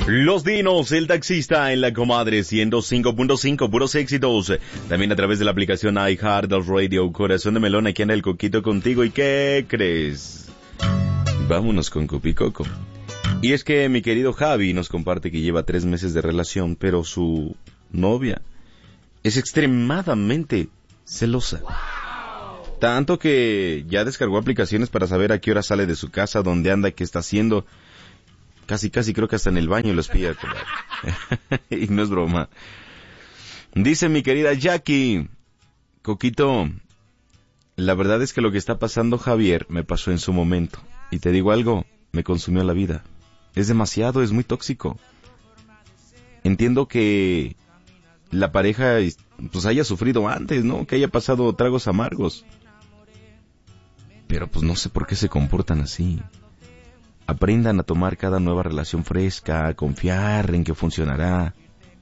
Los Dinos, el taxista en la comadre 105.5, puros éxitos. También a través de la aplicación iHeartRadio, Corazón de Melón, aquí anda el Coquito contigo. ¿Y qué crees? Vámonos con Copicoco. Y es que mi querido Javi nos comparte que lleva 3 meses de relación, pero su novia es extremadamente celosa. Tanto que ya descargó aplicaciones para saber a qué hora sale de su casa, dónde anda, qué está haciendo. Casi creo que hasta en el baño los pilla. Y no es broma. Dice mi querida Jackie, Coquito, la verdad es que lo que está pasando Javier me pasó en su momento. Y te digo algo, me consumió la vida. Es demasiado, es muy tóxico. Entiendo que la pareja pues haya sufrido antes, ¿no? Que haya pasado tragos amargos. Pero pues no sé por qué se comportan así. Aprendan a tomar cada nueva relación fresca, a confiar en que funcionará.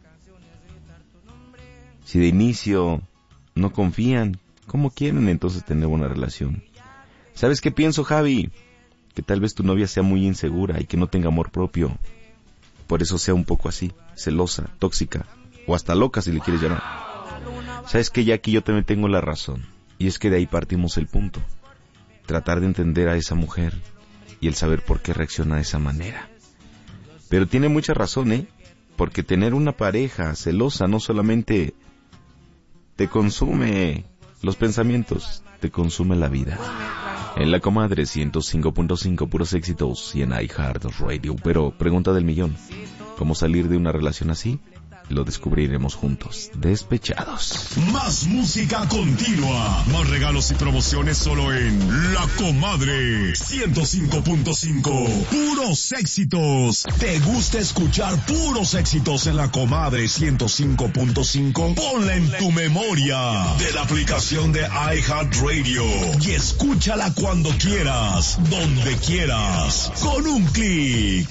Si de inicio no confían, ¿cómo quieren entonces tener una relación? ¿Sabes qué pienso, Javi? Que tal vez tu novia sea muy insegura y que no tenga amor propio. Por eso sea un poco así, celosa, tóxica, o hasta loca si le quieres llamar. ¿Sabes qué? Ya aquí yo también tengo la razón. Y es que de ahí partimos el punto. Tratar de entender a esa mujer y el saber por qué reacciona de esa manera. Pero tiene mucha razón, ¿eh? Porque tener una pareja celosa no solamente te consume los pensamientos, te consume la vida. En la comadre 105.5, puros éxitos, y en iHeartRadio. Pero pregunta del millón, ¿cómo salir de una relación así? Lo descubriremos juntos, despechados. Más música continua, más regalos y promociones solo en La Comadre 105.5. Puros éxitos. ¿Te gusta escuchar puros éxitos en La Comadre 105.5? Ponla en tu memoria de la aplicación de iHeartRadio y escúchala cuando quieras, donde quieras, con un clic.